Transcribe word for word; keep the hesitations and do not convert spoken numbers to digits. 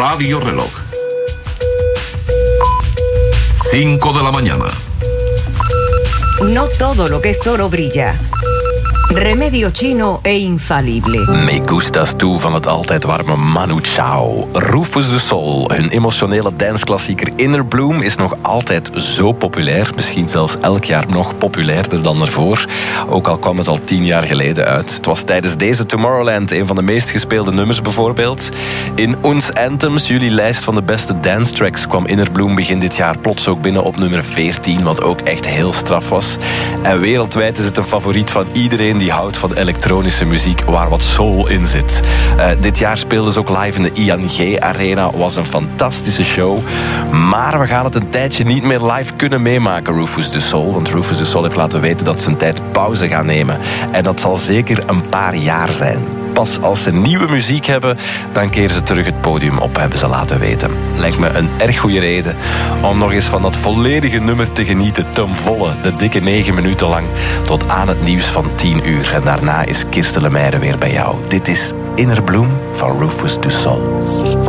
radioreloj. Cinco de la mañana. No todo lo que es oro brilla. Remedio chino e infalible. Me gustas tu van het altijd warme Manu Chao. Rufus du Sol, hun emotionele danceklassieker Inner Bloom, is nog altijd zo populair. Misschien zelfs elk jaar nog populairder dan ervoor. Ook al kwam het al tien jaar geleden uit. Het was tijdens deze Tomorrowland een van de meest gespeelde nummers bijvoorbeeld. In Ons Anthems, jullie lijst van de beste dance tracks, kwam Inner Bloom begin dit jaar plots ook binnen op nummer veertien, wat ook echt heel straf was. En wereldwijd is het een favoriet van iedereen die houdt van elektronische muziek waar wat soul in zit. Uh, dit jaar speelden ze ook live in de I N G Arena. Was een fantastische show. Maar we gaan het een tijdje niet meer live kunnen meemaken, Rufus du Sol. Want Rufus du Sol heeft laten weten dat ze een tijd pauze gaan nemen. En dat zal zeker een paar jaar zijn. Pas als ze nieuwe muziek hebben, dan keren ze terug het podium op, hebben ze laten weten. Lijkt me een erg goede reden om nog eens van dat volledige nummer te genieten, ten volle, de dikke negen minuten lang, tot aan het nieuws van tien uur. En daarna is Kirsten Lemaire weer bij jou. Dit is Inner Bloom van Rufus du Sol.